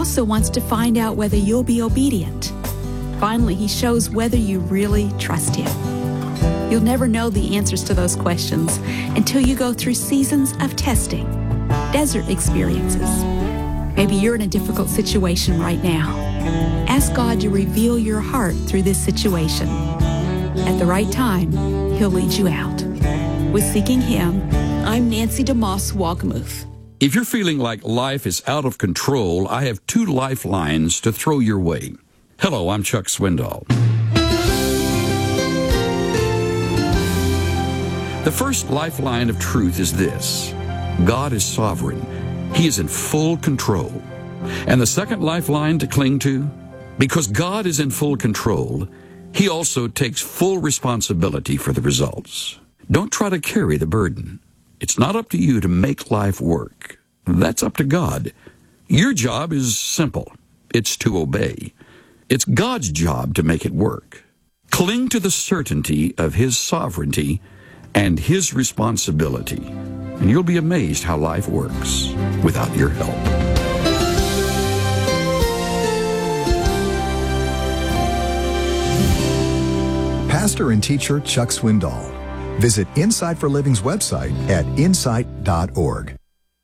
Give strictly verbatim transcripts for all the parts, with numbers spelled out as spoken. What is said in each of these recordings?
also wants to find out whether you'll be obedient. Finally, he shows whether you really trust him. You'll never know the answers to those questions until you go through seasons of testing, desert experiences. Maybe you're in a difficult situation right now. Ask God to reveal your heart through this situation. At the right time, he'll lead you out. With Seeking Him, I'm Nancy DeMoss Walgemuth. If you're feeling like life is out of control, I have two lifelines to throw your way. Hello, I'm Chuck Swindoll. The first lifeline of truth is this: God is sovereign. He is in full control. And the second lifeline to cling to: because God is in full control, he also takes full responsibility for the results. Don't try to carry the burden. It's not up to you to make life work. That's up to God. Your job is simple. It's to obey. It's God's job to make it work. Cling to the certainty of his sovereignty and his responsibility, and you'll be amazed how life works without your help. Pastor and teacher Chuck Swindoll. Visit Insight for Living's website at insight dot org.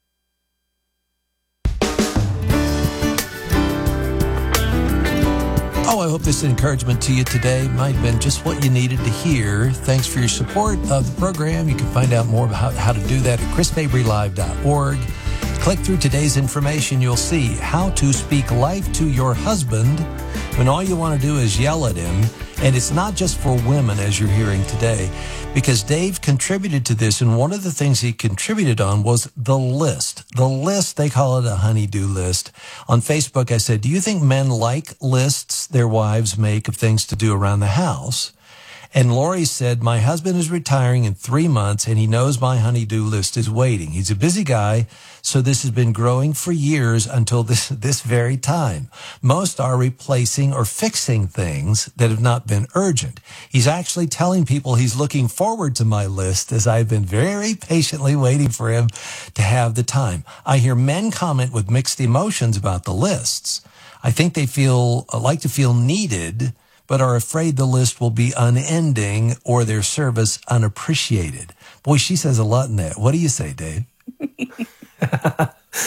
Oh, I hope this encouragement to you today might have been just what you needed to hear. Thanks for your support of the program. You can find out more about how to do that at chris mabry live dot org. Click through today's information. You'll see how to speak life to your husband when all you want to do is yell at him. And it's not just for women, as you're hearing today, because Dave contributed to this, and one of the things he contributed on was the list. The list, they call it a honey-do list. On Facebook, I said, do you think men like lists their wives make of things to do around the house? And Lori said, my husband is retiring in three months, and he knows my honey-do list is waiting. He's a busy guy, so this has been growing for years until this, this very time. Most are replacing or fixing things that have not been urgent. He's actually telling people he's looking forward to my list, as I've been very patiently waiting for him to have the time. I hear men comment with mixed emotions about the lists. I think they feel like to feel needed, but are afraid the list will be unending or their service unappreciated. Boy, she says a lot in that. What do you say, Dave? uh,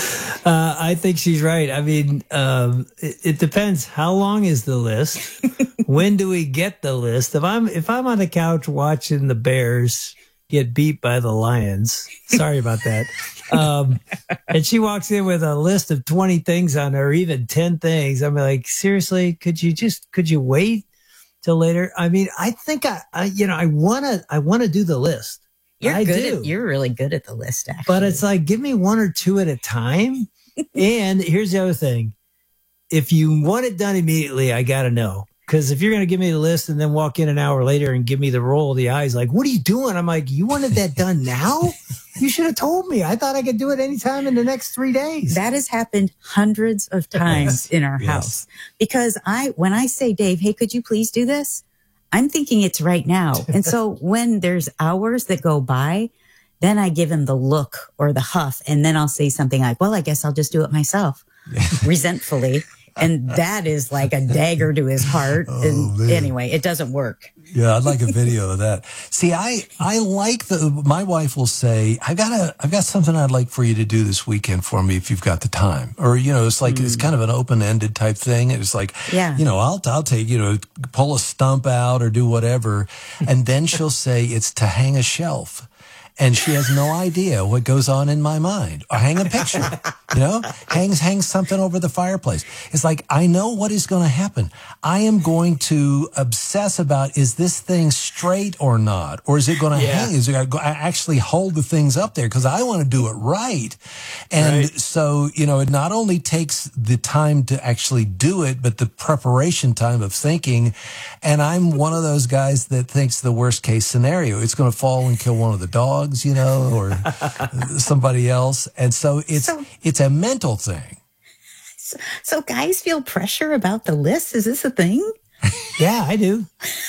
I think she's right. I mean, um, it, it depends. How long is the list? When do we get the list? If I'm if I'm on the couch watching the Bears get beat by the Lions, sorry about that. Um, and she walks in with a list of twenty things on her, or even ten things. I'm like, seriously, could you just could you wait till later? I mean, I think I, I you know, I wanna I wanna do the list. You're I good do. At, you're really good at the list, actually. But it's like, give me one or two at a time. And here's the other thing. If you want it done immediately, I got to know. Because if you're going to give me the list and then walk in an hour later and give me the roll of the eyes, like, what are you doing? I'm like, you wanted that done now? You should have told me. I thought I could do it anytime in the next three days. That has happened hundreds of times in our Yes. house. Because I, when I say, Dave, hey, could you please do this? I'm thinking it's right now. And so when there's hours that go by, then I give him the look or the huff. And then I'll say something like, well, I guess I'll just do it myself, resentfully. And that is like a dagger to his heart. Oh, and man. anyway, it doesn't work. Yeah, I'd like a video of that. See, I, I like the, my wife will say, I've got a, I've got something I'd like for you to do this weekend for me if you've got the time. Or, you know, it's like, mm. it's kind of an open-ended type thing. It's like, yeah. you know, I'll, I'll take, you know, pull a stump out or do whatever. And then she'll say it's to hang a shelf. And she has no idea what goes on in my mind. Or hang a picture, you know, hangs, hangs something over the fireplace. It's like, I know what is going to happen. I am going to obsess about, is this thing straight or not? Or is it going to Yeah. hang? Is it going to actually hold the things up there? Because I want to do it right. And Right. so, you know, it not only takes the time to actually do it, but the preparation time of thinking. And I'm one of those guys that thinks the worst case scenario, it's going to fall and kill one of the dogs, you know, or somebody else. And so it's, So- it's a mental thing. So, so guys feel pressure about the list. Is this a thing? Yeah, I do.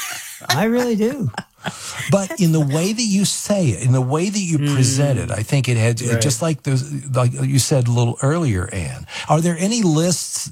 I really do. But in the way that you say it, in the way that you present it, I think it had, Right. just like those, like you said a little earlier, Ann, are there any lists